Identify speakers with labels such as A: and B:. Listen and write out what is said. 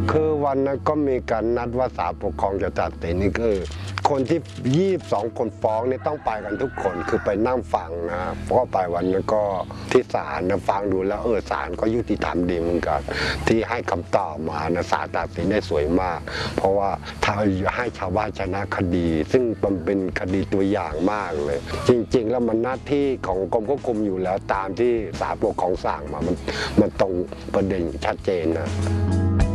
A: คือวันนั้นก็มีการนัดว่าศาลปกครองจะตัดสินนี่คือคนที่22คนฟ้องนี่ต้องไปกันทุกคนคือไปนั่งฟังนะเพราะไปวันนั้นก็ที่ศาลนะฟังดูแล้วศาลก็ยุติธรรมดีเหมือนกันที่ให้คำตอบมานะศาลตัดสินได้สวยมากเพราะว่าถ้าให้ชาวบ้านชนะคดีซึ่งมันเป็นคดีตัวอย่างมากเลยจริงๆแล้วมันหน้าที่ของกรมควบคุมอยู่แล้วตามที่ศาลปกครองสั่งมามันตรงประเด็นชัดเจนนะ